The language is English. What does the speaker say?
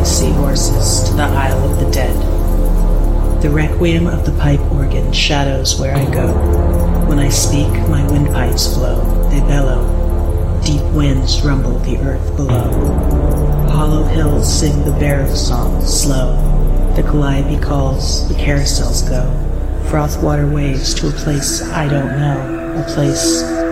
many seahorses to the Isle of the Dead. The requiem of the pipe organ shadows where I go. When I speak, my windpipes blow, they bellow. Deep winds rumble the earth below. Hollow hills sing the barrow song, slow. The calliope calls, the carousels go. Froth water waves to a place I don't know, a place